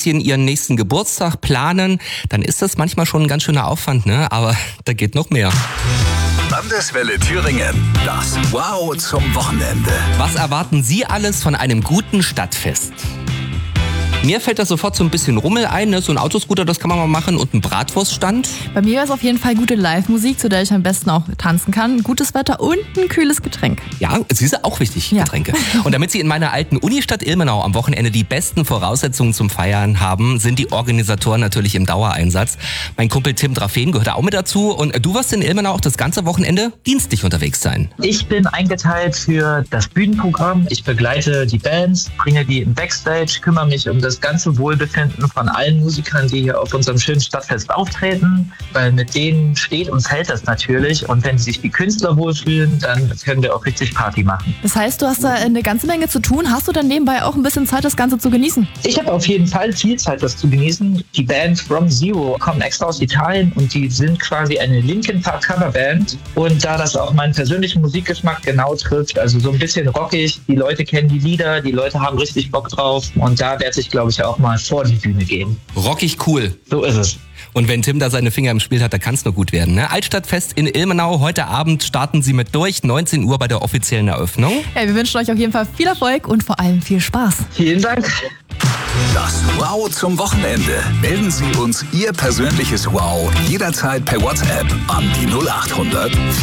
bisschen ihren nächsten Geburtstag planen, dann ist das manchmal schon ein ganz schöner Aufwand, ne? Aber da geht noch mehr. Landeswelle Thüringen, das Wow zum Wochenende. Was erwarten Sie alles von einem guten Stadtfest? Mir fällt da sofort so ein bisschen Rummel ein, ne? So ein Autoscooter, das kann man mal machen, und ein Bratwurststand. Bei mir wäre es auf jeden Fall gute Live-Musik, zu der ich am besten auch tanzen kann. Gutes Wetter und ein kühles Getränk. Ja, siehst du, auch wichtig, Ja. Getränke. Und damit Sie in meiner alten Unistadt Ilmenau am Wochenende die besten Voraussetzungen zum Feiern haben, sind die Organisatoren natürlich im Dauereinsatz. Mein Kumpel Tim Drafen gehört auch mit dazu. Und du wirst in Ilmenau auch das ganze Wochenende dienstlich unterwegs sein. Ich bin eingeteilt für das Bühnenprogramm. Ich begleite die Bands, bringe die im Backstage, kümmere mich um das ganze Wohlbefinden von allen Musikern, die hier auf unserem schönen Stadtfest auftreten, weil mit denen steht und fällt das natürlich. Und wenn sich die Künstler wohlfühlen, dann können wir auch richtig Party machen. Das heißt, du hast da eine ganze Menge zu tun. Hast du dann nebenbei auch ein bisschen Zeit, das Ganze zu genießen? Ich habe auf jeden Fall viel Zeit, das zu genießen. Die Band From Zero kommt extra aus Italien und die sind quasi eine Linkin Park Coverband. Und da das auch meinen persönlichen Musikgeschmack genau trifft, also so ein bisschen rockig, die Leute kennen die Lieder, die Leute haben richtig Bock drauf. Und da werde ich, glaube ich, auch mal vor die Bühne gehen. Rockig cool. So ist es. Und wenn Tim da seine Finger im Spiel hat, dann kann es nur gut werden. Ne? Altstadtfest in Ilmenau. Heute Abend starten Sie mit durch. 19 Uhr bei der offiziellen Eröffnung. Ja, wir wünschen euch auf jeden Fall viel Erfolg und vor allem viel Spaß. Vielen Dank. Das Wow zum Wochenende. Melden Sie uns Ihr persönliches Wow jederzeit per WhatsApp an die 0800